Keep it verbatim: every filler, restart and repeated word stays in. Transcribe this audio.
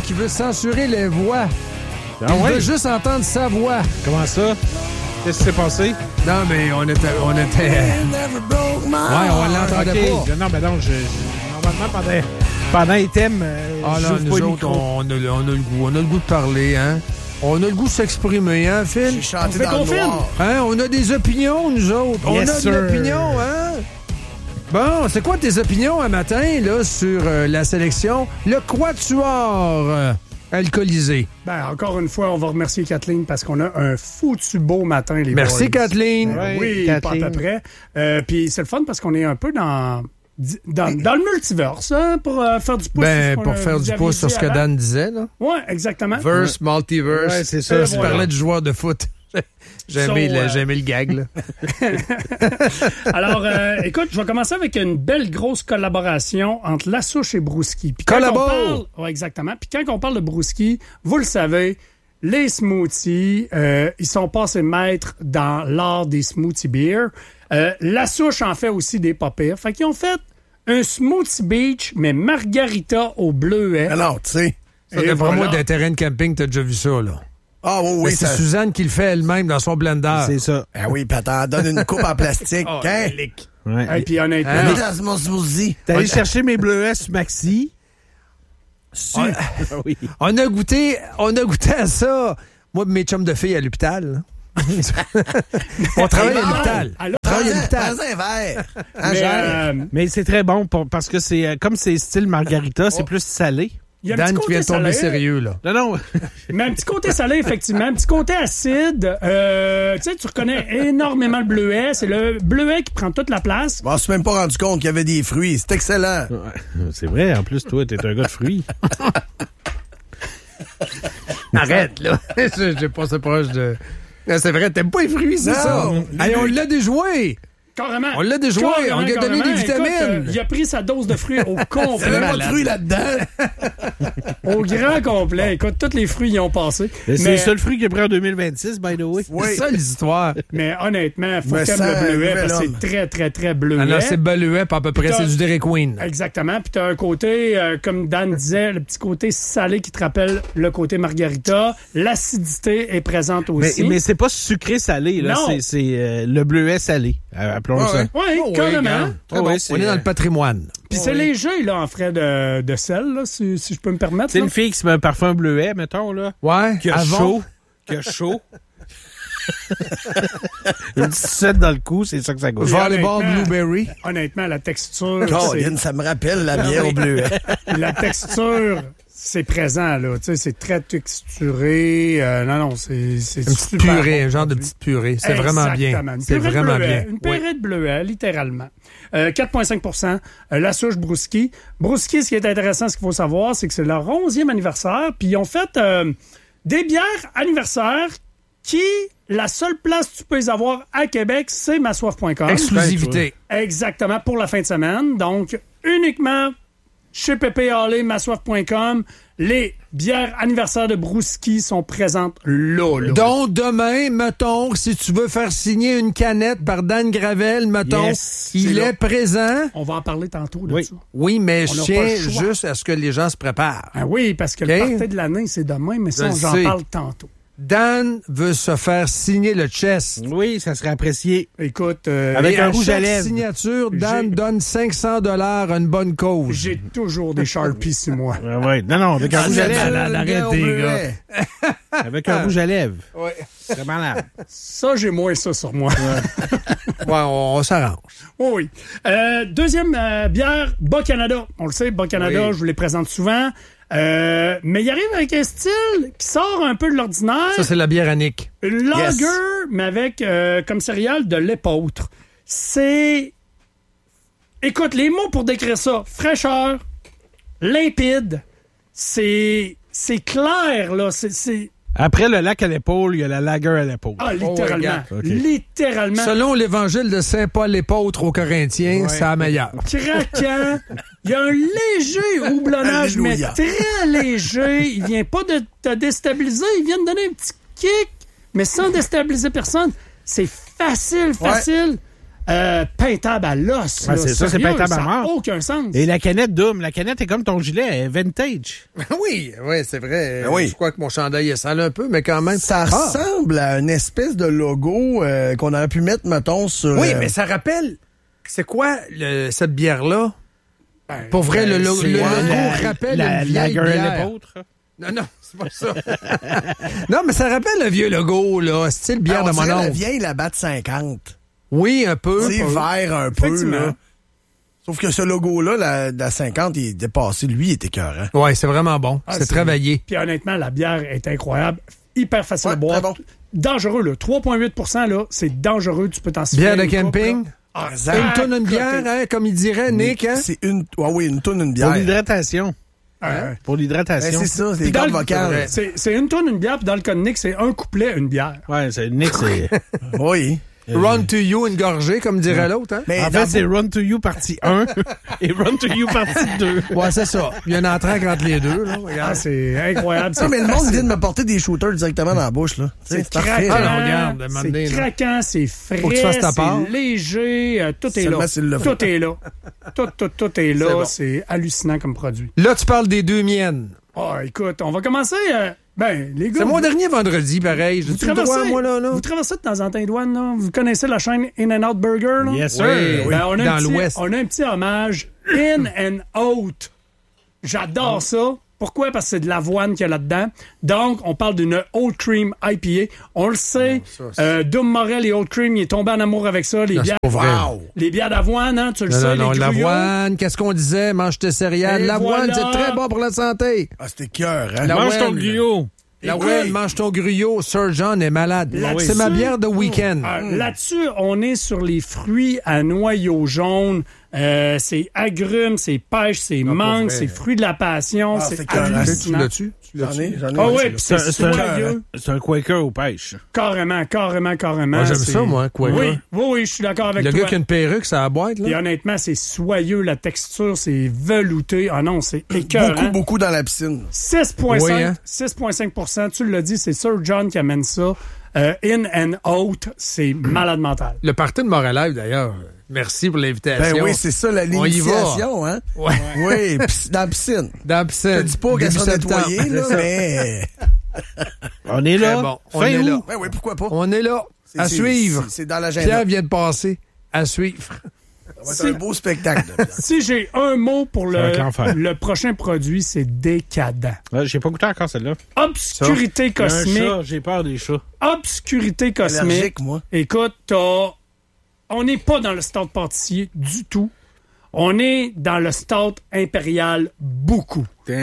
qui veut censurer les voix. Ah Il ouais? veut juste entendre sa voix. Comment ça? Qu'est-ce qui s'est passé? Non, mais on était... On était... Ouais, on l'entendait Ok. pas. Non, mais non, je, je- normalement, pendant, pendant les thèmes, euh, Ah là, j'ouvre nous pas le autres, micro. on a, le- on a le goût. On a le goût de parler, hein? On a le goût de s'exprimer, hein, Phil? J'ai chanté fait dans le confine. noir. Hein? On a des opinions, nous autres. On Yes, a sir. de l'opinion, hein? Bon, c'est quoi tes opinions un matin, là, sur euh, la sélection? Le quatuor euh, alcoolisé. Ben, encore une fois, on va remercier Kathleen parce qu'on a un foutu beau matin, les Merci, boys. Kathleen. Ben Ouais, oui, Kathleen. pas à peu près. Euh, Puis c'est le fun parce qu'on est un peu dans... Dans, dans le multiverse, hein, pour euh, faire du pouce. Ben, sur ce qu'on pour a- faire vous du aviez pouce sur dit ce que avant. Dan disait, là. Ouais, exactement. Verse, multiverse. Ouais, c'est ça. Euh, Tu voilà. parlais du joueur de foot. J'ai aimé, So, le, euh, j'ai aimé le gag, là. Alors, euh, écoute, je vais commencer avec une belle grosse collaboration entre La Souche et Brouski. Puis quand Collabo! on parle- ouais, exactement. Puis quand on parle de Brouski, vous le savez, les smoothies, euh, ils sont passés maîtres dans l'art des smoothie beer. Euh, La Souche en fait aussi des pas pires. Fait qu'ils ont fait un smoothie beach, mais margarita au bleuet. Alors, tu sais. Ça, Et d'après voilà. moi, d'un terrain de camping, t'as déjà vu ça, là. Ah oui, Mais oui, c'est ça... Suzanne qui le fait elle-même dans son blender. C'est ça. Ah oui, puis attends, donne une coupe en plastique. Oh, hein? Ouais. Et puis honnêtement, Hein? Mets dans mon smoothie. T'es allé Ouais. chercher mes bleuets sur Maxi. Su. Ouais. Ah oui. On a goûté, on a goûté à ça. Moi et mes chums de filles à l'hôpital. On travaille à l'hôpital. alors, On travaille à l'hôpital. Prends un verre. Hein, mais, Jean? euh, Mais c'est très bon pour- parce que c'est euh, comme c'est style margarita, c'est plus salé. il y a un Dan petit qui vient côté de tomber salé. sérieux, là. Non, non. Mais un petit côté salé, effectivement. Un petit côté acide. Euh, tu sais, tu reconnais énormément le bleuet. C'est le bleuet qui prend toute la place. Je m'en suis même pas rendu compte qu'il y avait des fruits. C'est excellent. Ouais, c'est vrai, en plus, toi, t'es un gars de fruits. Arrête, là. J'ai passé proche de... C'est vrai, t'aimes pas les fruits, c'est Non. ça? Hey, on l'a déjoué. Carrément. On l'a déjoué, Carrément, on lui a donné carrément. des vitamines. Écoute, euh, il a pris sa dose de fruits au Il y avait complet. pas de fruits là-dedans. Au grand complet. Écoute, tous les fruits y ont passé. Mais c'est Mais, le seul fruit qu'il a pris en deux mille vingt-six, by the way. Oui. C'est ça, l'histoire. mais honnêtement, faut Me que t'aimes sens le un bleuet nouvel parce que homme. c'est très, très, très bleuet. Alors, c'est Beluet, puis à peu près, Putain. c'est du Dairy Queen. Exactement. Puis t'as un côté, euh, comme Dan disait, le petit côté salé qui te rappelle le côté margarita. L'acidité est présente Mais, aussi. mais c'est pas sucré-salé, là. Non. C'est, c'est euh, le bleuet salé. Euh, appelons Ouais, ça. ouais. Oui, Oh, oui, carrément. regarde. Très Oh, bon. oui, c'est, On est dans euh, le patrimoine. Puis c'est léger, là, en frais de, de sel, là, si, si je peux me permettre. C'est là. une fille qui se met un parfum bleuet, mettons, là. Ouais, Qui a avant. chaud. Qui a chaud. Une petite sucette dans le cou, c'est ça que ça goûte. Volleyball Honnêtement. Blueberry. Honnêtement, la texture, Colin, ça me rappelle la bière au bleu. c'est- la texture, c'est présent, là. Tu sais, c'est très texturé. Euh, non, non, c'est c'est Une petite super purée, bon un genre de produit. petite purée. C'est vraiment bien. Exactement. Une C'est purée de vraiment bleuet, bien. Une Oui. purée de bleuet, littéralement. Euh, quatre virgule cinq pour cent. Euh, la souche Brouski. Brouski, ce qui est intéressant, ce qu'il faut savoir, c'est que c'est leur onzième anniversaire. Puis ils ont fait euh, des bières anniversaires qui, la seule place que tu peux les avoir à Québec, c'est massoif point com. Exclusivité. Exactement, pour la fin de semaine. Donc, uniquement chez Pépé Hallé, massoif point com, les bières anniversaires de Brouski sont présentes là, là. Donc, demain, mettons, si tu veux faire signer une canette par Dan Gravel, mettons, Yes, il c'est est là. présent. On va en parler tantôt de Oui. ça. Oui, mais On je n'a tiens pas le choix. juste à ce que les gens se préparent. Ah oui, parce que OK. le party de l'année, c'est demain, mais ça, Je le j'en sais. parle tantôt. Dan veut se faire signer le chest. Oui, ça serait apprécié. Écoute, euh, Avec Et un à rouge à chaque lèvres. signature, Dan J'ai- donne cinq cents dollars à une bonne cause. j'ai toujours des Sharpies sur moi. Ah ouais. Non, non, avec un rouge à lèvres. malade, arrête, des gars. Avec un rouge à lèvres. Ouais. C'est malade. Ça, j'ai moins ça sur moi. Ouais, on, on s'arrange. Oh oui. Euh, deuxième euh, bière, Bas-Canada. On le sait, Bas-Canada, Oui. je vous les présente souvent. Euh, mais il arrive avec un style qui sort un peu de l'ordinaire. Ça, c'est la bière Annick. Une lager, mais avec euh, comme céréale de l'épeautre. C'est... Écoute, les mots pour décrire ça. Fraîcheur, limpide, c'est... C'est clair, là. C'est... c'est... Après le lac à l'épaule, il y a la lager à l'épaule. Ah, littéralement. regarde. Ok. Littéralement. Selon l'évangile de Saint Paul l'épôtre aux Corinthiens, Ouais. c'est la meilleure. Craquant. Il y a un léger houblonnage, mais Alléluia. très léger. Il vient pas de te déstabiliser, il vient de donner un petit kick, mais sans déstabiliser personne. C'est facile, facile. euh, peintable à l'os. Ouais, là. c'est ça, c'est Sérieux, peintable à ça n'a mort. aucun sens. Et la canette double. La canette est comme ton gilet, elle est vintage. Oui, oui, c'est vrai. Ben oui. Je crois que mon chandail est sale un peu, mais quand même. Ça Ah. ressemble à une espèce de logo euh, qu'on aurait pu mettre, mettons, sur... Oui, euh, mais ça rappelle. C'est quoi le- cette bière-là? Ben, Pour vrai, le, lo- C'est le logo la- rappelle la, une vieille Lager bière. l'épôtre. Non, non, c'est pas ça. non, mais ça rappelle le vieux logo, là, style bière on de mon dirait la oncle. vieille, la batte cinquante. Oui, un peu. C'est peu. vert un peu, Effectivement. là. Sauf que ce logo-là, la, la cinquante, il est dépassé. Lui, il est écœurant. Ouais, c'est vraiment bon. Ah, c'est travaillé. Puis honnêtement, la bière est incroyable. Hyper facile Ouais, à boire. très bon. Dangereux, là. trois virgule huit pour cent, là, c'est dangereux. Tu peux t'en siffler Bière de une coupe, camping. là. Ah, Une tonne, une bière, côté. hein, comme il dirait, Nick, hein? C'est une... Ouais, oui, une tonne, une Pour bière. l'hydratation. Ouais. Pour Ben, l'hydratation. c'est ça, c'est Puis les dans cordes le- vocales. C'est c'est une tonne, une bière, puis dans le cas de Nick, c'est un couplet, une bière. Ouais, c'est Nick, c'est. Oui. Run to you, une gorgée, comme dirait l'autre, hein? Mais En dans fait, c'est Run to You partie un et Run to You partie deux. Ouais, c'est ça. Il y a une entraque entre les deux, là. Ah, Regarde. c'est incroyable. Non, mais le monde vient de me porter des shooters directement dans la bouche, là. C'est C'est parfait. craquant, Ah, non, regarde, à un moment donné, c'est là. craquant, c'est frais, Faut que tu fasses ta part. c'est léger, euh, tout est Seulement là. s'il le faut. Tout est là. Tout, tout, tout est là. C'est bon. C'est hallucinant comme produit. Là, tu parles des deux miennes. Ah, écoute, on va commencer. euh, ben, les gars. C'est mon vous- dernier vendredi, pareil. Vous J'ai-tu le droit, traversez, moi, là, là? vous traversez de temps en temps les douanes, là. Vous connaissez la chaîne In-N-Out Burger, là? Yes, sir. Oui, Ben, on a dans un petit- l'Ouest. On a un petit hommage. In and Out. J'adore ça. Pourquoi? Parce que c'est de l'avoine qu'il y a là-dedans. Donc, on parle d'une Old Cream I P A. On le sait. ça, c'est- euh, Dom Morel et Old Cream, il est tombé en amour avec ça. Les Non, c'est bières, pas vrai. Wow! les bières d'avoine, hein, tu le Non, sais, non, non, les gruyons. l'avoine, qu'est-ce qu'on disait? Mange tes céréales. Et L'avoine, voilà. c'est très bon pour la santé. Ah, c'était cœur, hein? La- Mange ton L'avoine. griot. L'avoine, oui. mange ton gruyot. Sir John est malade. Là-dessus- C'est ma bière de week-end. Ah, Là-dessus, on est sur les fruits à noyau jaune. Euh, c'est agrumes, c'est pêche, c'est mangue, vrai. c'est fruits de la passion. Ah, c'est c'est écœurant. Tu hallucinant. l'as-tu? Tu J'en l'as-tu? ai, j'en ai. Ah un, oui, celui-là. puis c'est C'est c'est un, soyeux. c'est un Quaker aux pêches. Carrément, carrément, carrément. Moi, j'aime c'est- ça, moi, Quaker. Oui, oui, oui, je suis d'accord avec Le toi. gars qui a une perruque, ça a boîte, Et là. honnêtement, c'est soyeux, la texture, c'est velouté. Ah non, c'est écœurant. Beaucoup, beaucoup dans la piscine. six virgule cinq Oui, hein? six virgule cinq pour cent, tu l'as dit, c'est Sir John qui amène ça. Euh, in and out, c'est malade mental. Le party de Moralive, d'ailleurs. Merci pour l'invitation. Ben oui, c'est ça, la On y va. l'initiation, hein? Ouais. Oui, pis- dans la piscine. Dans la piscine. Je dis pas qu'elle Début sera septembre. nettoyée, là, mais... On est là. Très bon. On Fin est août. là. Ben oui, pourquoi pas? On est là. C'est- À c'est- suivre. c'est- C'est dans l'agenda. Pierre vient de passer. À suivre. Ça va être un beau spectacle. là, Pierre. Si j'ai un mot pour Ça va être l'enfer. le, le prochain produit, c'est décadent. Ouais, j'ai pas goûté encore celle-là. Obscurité Il y a un cosmique. chat, j'ai peur des chats. Obscurité cosmique. Allergique, moi. Écoute, t'as- on n'est pas dans le stade pâtissier du tout. On est dans le stade impérial beaucoup.